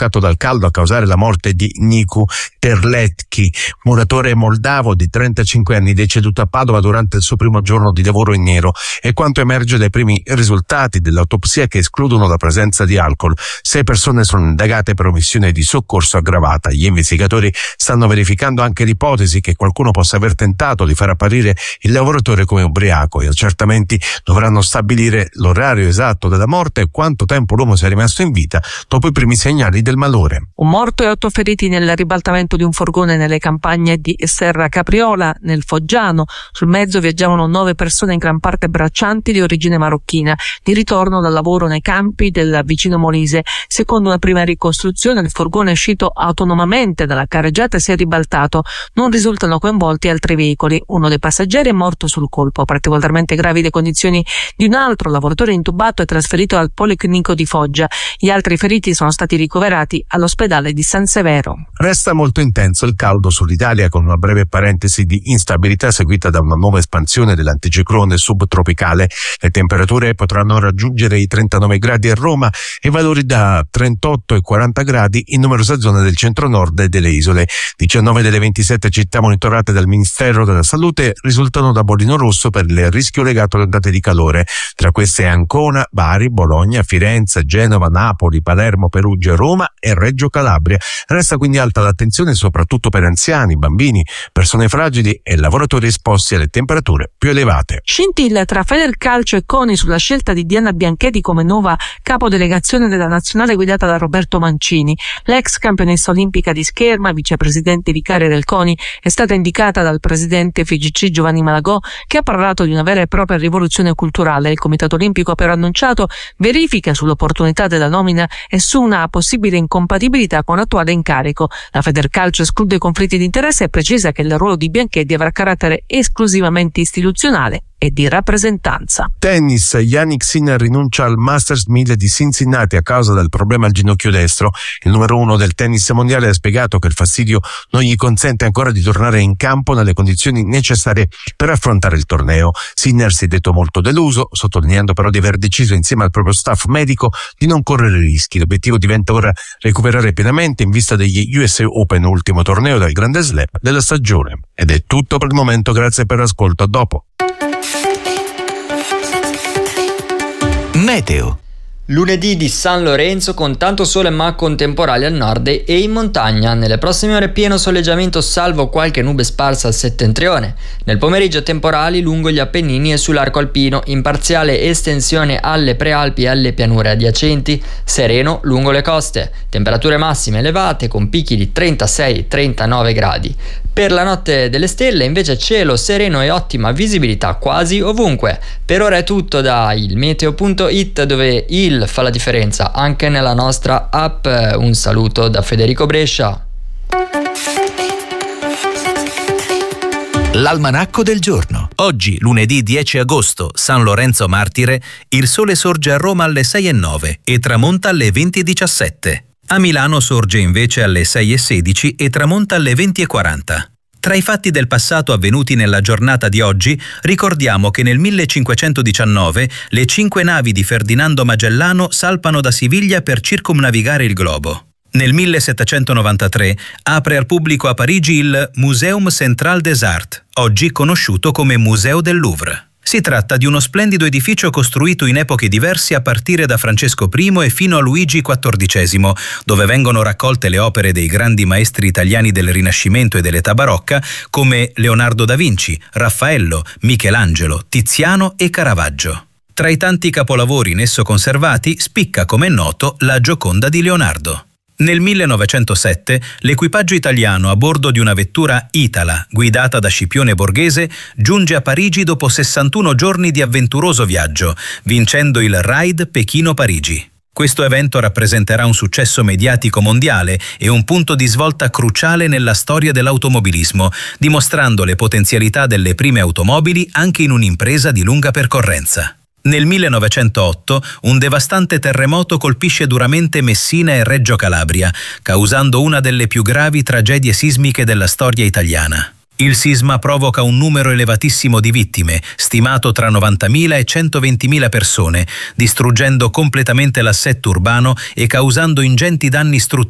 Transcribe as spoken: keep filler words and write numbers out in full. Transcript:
provocato dal caldo a causare la morte di Nicu Terletki, muratore moldavo di trentacinque anni deceduto a Padova durante il suo primo giorno di lavoro in nero, e quanto emerge dai primi risultati dell'autopsia che escludono la presenza di alcol. Sei persone sono indagate per omissione di soccorso aggravata. Gli investigatori stanno verificando anche l'ipotesi che qualcuno possa aver tentato di far apparire il lavoratore come ubriaco. Gli accertamenti dovranno stabilire l'orario esatto della morte e quanto tempo l'uomo sia rimasto in vita dopo i primi segnali del malore. Un morto e otto feriti nel ribaltamento di un furgone nelle campagne di Serra Capriola, nel Foggiano. Sul mezzo viaggiavano nove persone, in gran parte braccianti di origine marocchina, di ritorno dal lavoro nei campi del vicino Molise. Secondo una prima ricostruzione, il furgone è uscito autonomamente dalla carreggiata e si è ribaltato. Non risultano coinvolti altri veicoli. Uno dei passeggeri è morto sul colpo. Particolarmente gravi le condizioni di un altro lavoratore intubato e trasferito al Policlinico di Foggia. Gli altri feriti sono stati ricoverati all'ospedale di San Severo. Resta molto intenso il caldo sull'Italia, con una breve parentesi di instabilità seguita da una nuova espansione dell'anticiclone subtropicale. Le temperature potranno raggiungere i trentanove gradi a Roma e valori da trentotto e quaranta gradi in numerose zone del centro-nord e delle isole. diciannove delle ventisette città monitorate dal Ministero della Salute risultano da bollino rosso per il rischio legato alle ondate di calore. Tra queste Ancona, Bari, Bologna, Firenze, Genova, Napoli, Palermo, Perugia, Roma e Reggio Calabria. Resta quindi alta l'attenzione soprattutto per anziani, bambini, persone fragili e lavoratori esposti alle temperature più elevate. Scintille tra Federcalcio e CONI sulla scelta di Diana Bianchetti come nuova capodelegazione della nazionale guidata da Roberto Mancini. L'ex campionessa olimpica di scherma, vicepresidente vicaria del CONI, è stata indicata dal presidente F I G C Giovanni Malagò, che ha parlato di una vera e propria rivoluzione culturale. Il Comitato Olimpico ha però annunciato verifiche sull'opportunità della nomina e su una possibile incompatibilità con l'attuale incarico. La Federcalcio esclude conflitti di interesse e precisa che il ruolo di Bianchetti avrà carattere esclusivamente istituzionale e di rappresentanza. Tennis, Jannik Sinner rinuncia al Masters mille di Cincinnati a causa del problema al ginocchio destro. Il numero uno del tennis mondiale ha spiegato che il fastidio non gli consente ancora di tornare in campo nelle condizioni necessarie per affrontare il torneo. Sinner si è detto molto deluso, sottolineando però di aver deciso insieme al proprio staff medico di non correre rischi. L'obiettivo diventa ora recuperare pienamente in vista degli U S Open, ultimo torneo del Grande Slam della stagione. Ed è tutto per il momento, grazie per l'ascolto, a dopo. Meteo. Lunedì di San Lorenzo con tanto sole ma con temporali al nord e in montagna. Nelle prossime ore pieno soleggiamento salvo qualche nube sparsa al settentrione. Nel pomeriggio temporali lungo gli Appennini e sull'arco alpino, in parziale estensione alle prealpi e alle pianure adiacenti, sereno lungo le coste. Temperature massime elevate con picchi di trentasei trentanove gradi. Per la notte delle stelle invece cielo sereno e ottima visibilità quasi ovunque. Per ora è tutto da il meteo punto it, dove il fa la differenza anche nella nostra app. Un saluto da Federico Brescia. L'almanacco del giorno. Oggi, lunedì dieci agosto, San Lorenzo Martire, il sole sorge a Roma alle sei e nove e tramonta alle venti e diciassette. A Milano sorge invece alle sei e sedici e tramonta alle venti e quaranta. Tra i fatti del passato avvenuti nella giornata di oggi, ricordiamo che nel millecinquecentodiciannove le cinque navi di Ferdinando Magellano salpano da Siviglia per circumnavigare il globo. Nel millesettecentonovantatré apre al pubblico a Parigi il Muséum Central des Arts, oggi conosciuto come Museo del Louvre. Si tratta di uno splendido edificio costruito in epoche diverse a partire da Francesco primo e fino a Luigi quattordicesimo, dove vengono raccolte le opere dei grandi maestri italiani del Rinascimento e dell'età barocca come Leonardo da Vinci, Raffaello, Michelangelo, Tiziano e Caravaggio. Tra i tanti capolavori in esso conservati spicca, come è noto, la Gioconda di Leonardo. Nel millenovecentosette l'equipaggio italiano a bordo di una vettura Itala guidata da Scipione Borghese giunge a Parigi dopo sessantuno giorni di avventuroso viaggio, vincendo il Ride Pechino-Parigi. Questo evento rappresenterà un successo mediatico mondiale e un punto di svolta cruciale nella storia dell'automobilismo, dimostrando le potenzialità delle prime automobili anche in un'impresa di lunga percorrenza. Nel millenovecentootto un devastante terremoto colpisce duramente Messina e Reggio Calabria, causando una delle più gravi tragedie sismiche della storia italiana. Il sisma provoca un numero elevatissimo di vittime, stimato tra novantamila e centoventimila persone, distruggendo completamente l'assetto urbano e causando ingenti danni strutturali